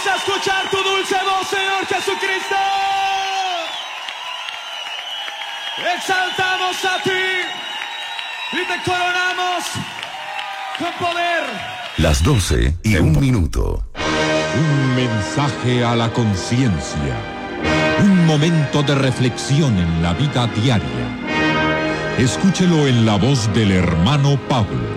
Vamos a escuchar tu dulce voz, Señor Jesucristo. Exaltamos a ti y te coronamos con poder. Las 12:01. Un mensaje a la conciencia. Un momento de reflexión en la vida diaria. Escúchelo en la voz del hermano Pablo.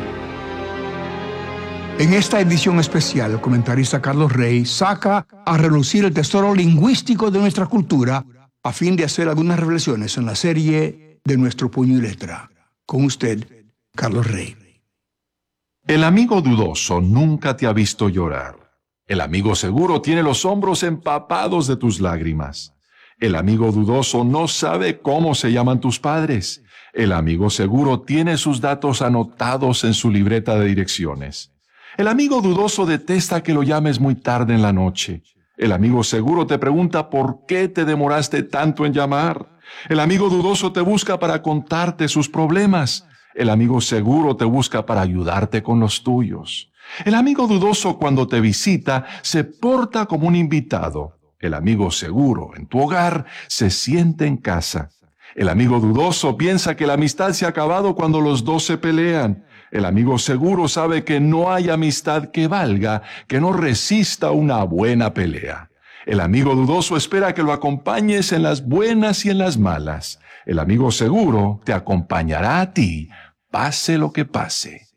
En esta edición especial, el comentarista Carlos Rey saca a relucir el tesoro lingüístico de nuestra cultura a fin de hacer algunas reflexiones en la serie de Nuestro Puño y Letra. Con usted, Carlos Rey. El amigo dudoso nunca te ha visto llorar. El amigo seguro tiene los hombros empapados de tus lágrimas. El amigo dudoso no sabe cómo se llaman tus padres. El amigo seguro tiene sus datos anotados en su libreta de direcciones. El amigo dudoso detesta que lo llames muy tarde en la noche. El amigo seguro te pregunta por qué te demoraste tanto en llamar. El amigo dudoso te busca para contarte sus problemas. El amigo seguro te busca para ayudarte con los tuyos. El amigo dudoso cuando te visita se porta como un invitado. El amigo seguro en tu hogar se siente en casa. El amigo dudoso piensa que la amistad se ha acabado cuando los dos se pelean. El amigo seguro sabe que no hay amistad que valga, que no resista una buena pelea. El amigo dudoso espera que lo acompañes en las buenas y en las malas. El amigo seguro te acompañará a ti, pase lo que pase.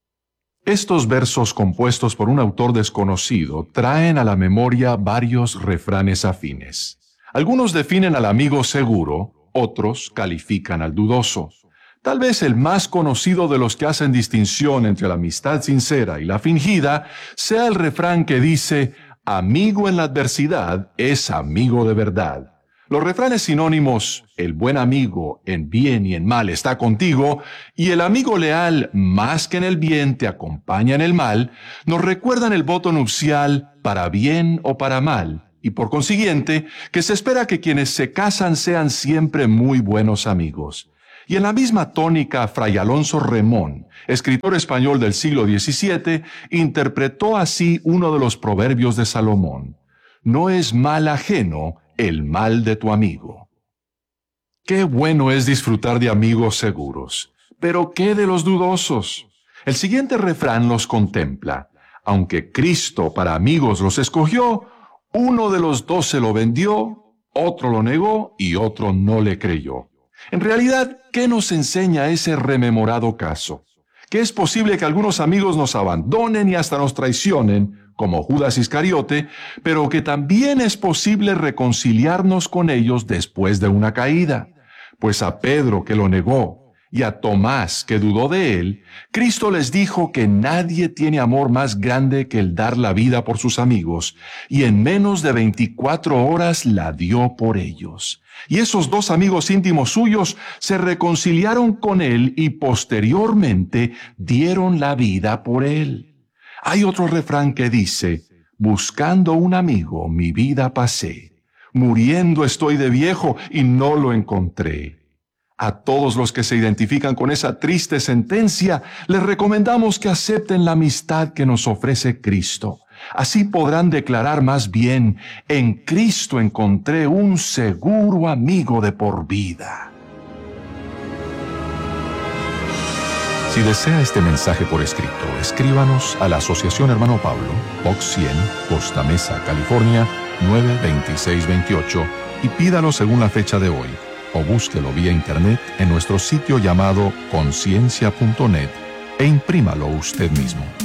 Estos versos compuestos por un autor desconocido traen a la memoria varios refranes afines. Algunos definen al amigo seguro, otros califican al dudoso. Tal vez el más conocido de los que hacen distinción entre la amistad sincera y la fingida sea el refrán que dice, amigo en la adversidad es amigo de verdad. Los refranes sinónimos, el buen amigo en bien y en mal está contigo, y el amigo leal más que en el bien te acompaña en el mal, nos recuerdan el voto nupcial para bien o para mal, y por consiguiente que se espera que quienes se casan sean siempre muy buenos amigos. Y en la misma tónica, Fray Alonso Remón, escritor español del siglo XVII, interpretó así uno de los proverbios de Salomón. No es mal ajeno el mal de tu amigo. Qué bueno es disfrutar de amigos seguros, pero ¿qué de los dudosos? El siguiente refrán los contempla. Aunque Cristo para amigos los escogió, uno de los dos se lo vendió, otro lo negó y otro no le creyó. En realidad, ¿qué nos enseña ese rememorado caso? Que es posible que algunos amigos nos abandonen y hasta nos traicionen, como Judas Iscariote, pero que también es posible reconciliarnos con ellos después de una caída. Pues a Pedro, que lo negó, y a Tomás, que dudó de él, Cristo les dijo que nadie tiene amor más grande que el dar la vida por sus amigos, y en menos de 24 horas la dio por ellos. Y esos dos amigos íntimos suyos se reconciliaron con él y posteriormente dieron la vida por él. Hay otro refrán que dice, buscando un amigo mi vida pasé, muriendo estoy de viejo y no lo encontré. A todos los que se identifican con esa triste sentencia, les recomendamos que acepten la amistad que nos ofrece Cristo. Así podrán declarar más bien, en Cristo encontré un seguro amigo de por vida. Si desea este mensaje por escrito, escríbanos a la Asociación Hermano Pablo, Box 100, Costa Mesa, California, 92628 y pídalo según la fecha de hoy, o búsquelo vía internet en nuestro sitio llamado conciencia.net e imprímalo usted mismo.